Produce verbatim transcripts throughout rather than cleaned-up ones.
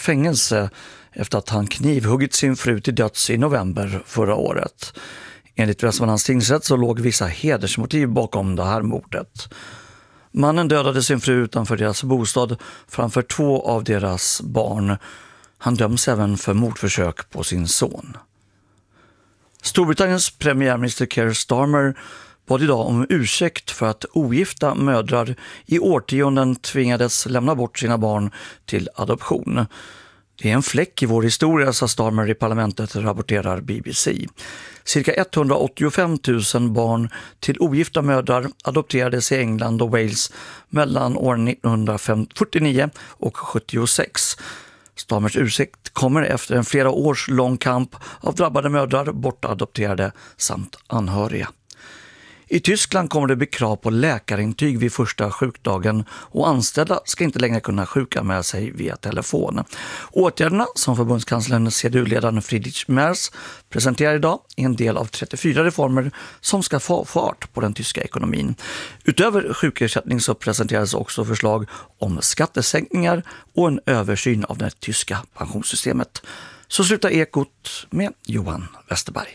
fängelse efter att han knivhuggit sin fru till döds i november förra året. Enligt Västmanlands tingsrätt så låg vissa hedersmotiv bakom det här mordet. Mannen dödade sin fru utanför deras bostad framför två av deras barn. Han döms även för mordförsök på sin son. Storbritanniens premiärminister Keir Starmer bad idag om ursäkt för att ogifta mödrar i årtionden tvingades lämna bort sina barn till adoption. Det är en fläck i vår historia, sa Starmer i parlamentet, rapporterar B B C. Cirka etthundraåttiofem tusen barn till ogifta mödrar adopterades i England och Wales mellan år nittonhundrafyrtionio och sjuttiosex. Starmers ursäkt kommer efter en flera års lång kamp av drabbade mödrar, bortadopterade samt anhöriga. I Tyskland kommer det bli krav på läkarintyg vid första sjukdagen och anställda ska inte längre kunna sjukanmäla sig via telefon. Åtgärderna som förbundskanslern C D U-ledaren Friedrich Merz presenterar idag är en del av trettiofyra reformer som ska få fart på den tyska ekonomin. Utöver sjukersättning så presenteras också förslag om skattesänkningar och en översyn av det tyska pensionssystemet. Så slutar Ekot med Johan Westerberg.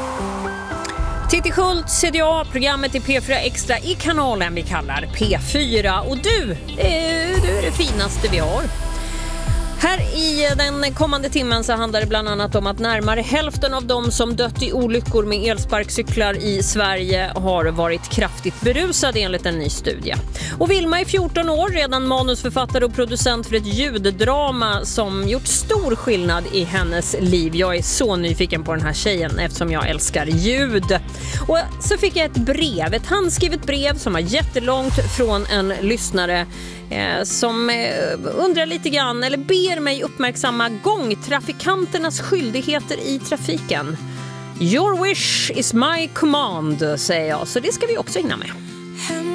Titti Schultz, C D A, programmet i P fyra Extra i kanalen vi kallar P fyra. Och du, eh, du är det finaste vi har. Här i den kommande timmen så handlar det bland annat om att närmare hälften av de som dött i olyckor med elsparkcyklar i Sverige har varit kraftigt berusade enligt en ny studie. Och Vilma är fjorton år, redan manusförfattare och producent för ett ljuddrama som gjort stor skillnad i hennes liv. Jag är så nyfiken på den här tjejen eftersom jag älskar ljud. Och så fick jag ett brev, ett handskrivet brev som var jättelångt från en lyssnare eh, som eh, undrar lite grann eller ber mig uppmärksamma gångtrafikanternas skyldigheter i trafiken. Your wish is my command, säger jag, så det ska vi också hinna med.